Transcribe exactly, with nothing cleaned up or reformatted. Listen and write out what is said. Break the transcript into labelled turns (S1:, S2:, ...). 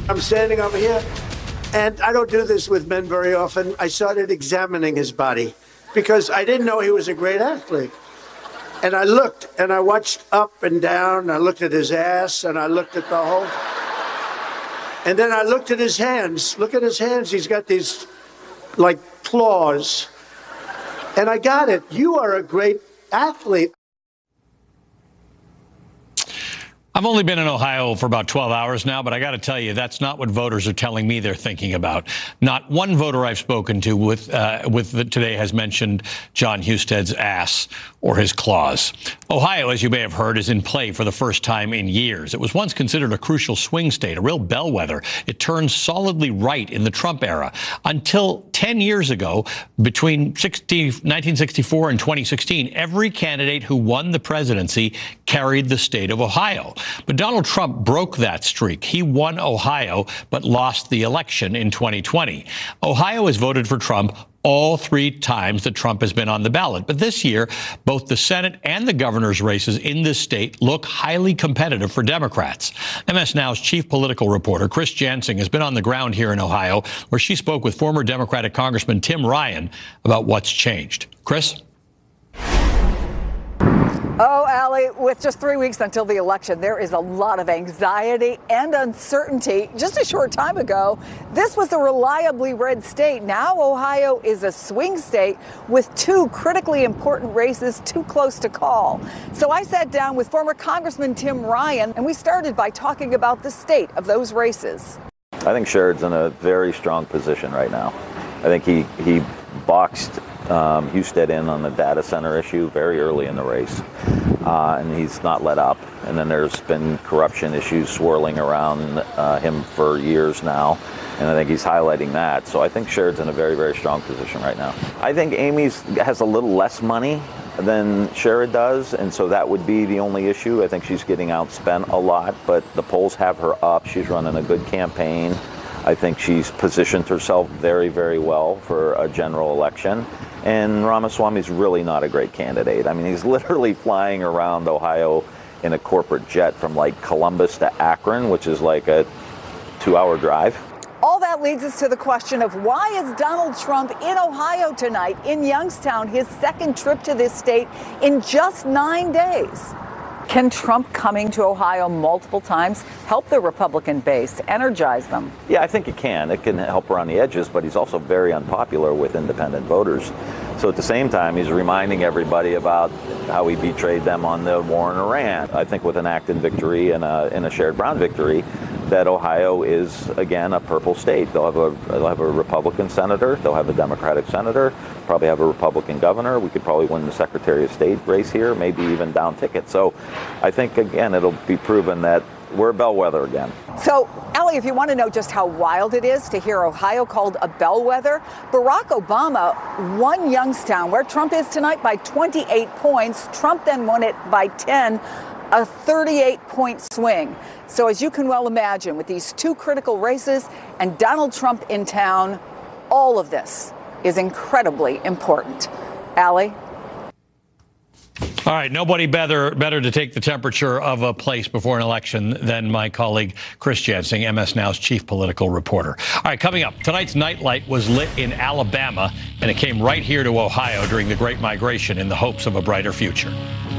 S1: I'm standing over here, and I don't do this with men very often. I started examining his body because I didn't know he was a great athlete. And I looked, and I watched up and down. I looked at his ass, and I looked at the whole. And then I looked at his hands. Look at his hands. He's got these, like, claws. And I got it. You are a great athlete.
S2: I've only been in Ohio for about twelve hours now, but I got to tell you, that's not what voters are telling me they're thinking about. Not one voter I've spoken to with uh, with the, today has mentioned Jon Husted's ass or his claws. Ohio, as you may have heard, is in play for the first time in years. It was once considered a crucial swing state, a real bellwether. It turned solidly right in the Trump era until ten years ago, between nineteen sixty-four and twenty sixteen, every candidate who won the presidency carried the state of Ohio. But Donald Trump broke that streak. He won Ohio, but lost the election in twenty twenty. Ohio has voted for Trump all three times that Trump has been on the ballot. But this year, both the Senate and the governor's races in this state look highly competitive for Democrats. M S Now's chief political reporter, Chris Jansing, has been on the ground here in Ohio, where she spoke with former Democratic Congressman Tim Ryan about what's changed. Chris?
S3: Oh, Allie, with just three weeks until the election, there is a lot of anxiety and uncertainty. Just a short time ago, this was a reliably red state. Now Ohio is a swing state with two critically important races too close to call. So I sat down with former Congressman Tim Ryan, and we started by talking about the state of those races.
S4: I think Sherrod's in a very strong position right now. I think he, he boxed Um, Husted in on the data center issue very early in the race, uh, and he's not let up. And then there's been corruption issues swirling around uh, him for years now, and I think he's highlighting that. So I think Sherrod's in a very, very strong position right now. I think Amy's has a little less money than Sherrod does, and so that would be the only issue. I think she's getting outspent a lot, but the polls have her up. She's running a good campaign. I think she's positioned herself very, very well for a general election. And Ramaswamy's really not a great candidate. I mean, he's literally flying around Ohio in a corporate jet from like Columbus to Akron, which is like a two-hour drive.
S3: All that leads us to the question of why is Donald Trump in Ohio tonight, in Youngstown, his second trip to this state in just nine days? Can Trump coming to Ohio multiple times help the Republican base, energize them?
S4: Yeah, I think it can. It can help around the edges, but he's also very unpopular with independent voters. So at the same time, he's reminding everybody about how he betrayed them on the war in Iran. I think with an Acton victory and a, and a Sherrod Brown victory, that Ohio is, again, a purple state. They'll have a they'll have a Republican senator. They'll have a Democratic senator. Probably have a Republican governor. We could probably win the Secretary of State race here, maybe even down ticket. So I think, again, it'll be proven that we're a bellwether again.
S3: So, Ellie, if you want to know just how wild it is to hear Ohio called a bellwether, Barack Obama won Youngstown, where Trump is tonight, by twenty-eight points. Trump then won it by ten, a thirty-eight point swing. So as you can well imagine, with these two critical races and Donald Trump in town, all of this is incredibly important. Allie?
S2: All right, nobody better better to take the temperature of a place before an election than my colleague Chris Jansing, M S Now's chief political reporter. All right, coming up, tonight's nightlight was lit in Alabama, and it came right here to Ohio during the Great Migration in the hopes of a brighter future.